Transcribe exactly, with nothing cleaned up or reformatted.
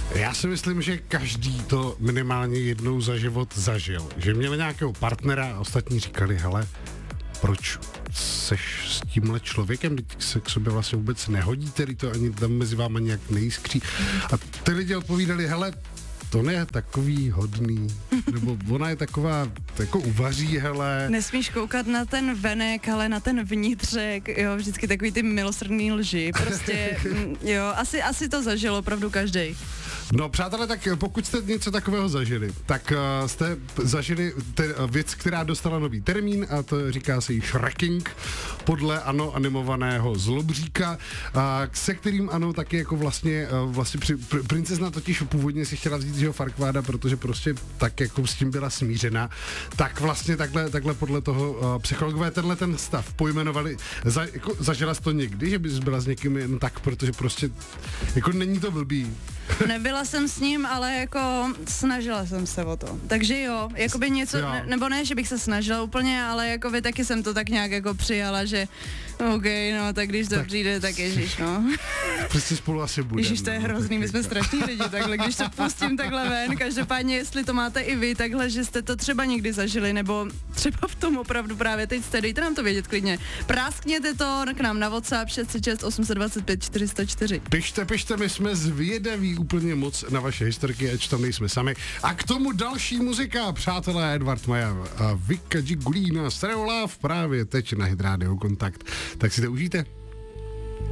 Já si myslím, že každý to minimálně jednou za život zažil. Že měli nějakého partnera a ostatní říkali, hele, proč seš s tímhle člověkem, teď se k sobě vlastně vůbec nehodí, který to ani tam mezi váma nějak nejiskří. A ty lidi odpovídali, hele, to je takový hodný, nebo ona je taková, jako uvaří, hele. Nesmíš koukat na ten venek, ale na ten vnitřek, jo, vždycky takový ty milosrdný lži, prostě, jo, asi, asi to zažil opravdu každej. No přátelé, tak pokud jste něco takového zažili, tak uh, jste zažili te, uh, věc, která dostala nový termín a to říká se jí Shreking, podle ano animovaného Zlobříka, uh, se kterým ano taky jako vlastně, uh, vlastně při, pr- princezna totiž původně si chtěla vzít jeho Farquada, protože prostě tak jako s tím byla smířena, tak vlastně takhle, takhle podle toho uh, psychologové tenhle ten stav pojmenovali. Za, jako, zažila jsi to někdy, že bys byla s někým jen tak, protože prostě jako není to blbý. Nebyla jsem s ním, ale jako snažila jsem se o to. Takže jo, jakoby něco, ne, nebo ne, že bych se snažila úplně, ale jakoby taky jsem to tak nějak jako přijala, že OK, no, tak když to tak přijde, tak ježiš, no. Prostě spolu asi budeme. Ježiš, to je hrozný, my jsme strašní lidi, takhle, když to pustím takhle ven, každopádně, jestli to máte i vy, takhle, že jste to třeba někdy zažili, nebo třeba v tom opravdu právě teď jste, dejte nám to vědět klidně. Práskněte to k nám na WhatsApp šest šest osm dva pět čtyři nula čtyři. Pište, pište, my jsme zvědaví úplně moc na vaše historky, ať tam nejsme sami. A k tomu další muzika, přátelé, Edvard Maja a Vika Gigulína, Stereo Love právě teď na Hit Radio Kontakt. Tak si to užijte.